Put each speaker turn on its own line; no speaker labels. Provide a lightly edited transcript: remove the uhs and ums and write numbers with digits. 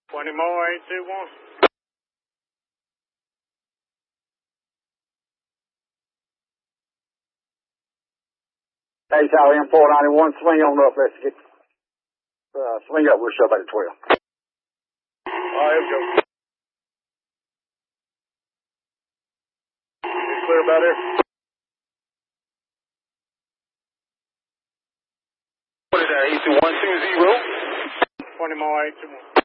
20 more, 821.
Hey, Tower M491, swing on up. Let's get, swing up. We'll show up at 12.
All right, here we go. You clear about here?
What is that, 82120?
20 more, 821.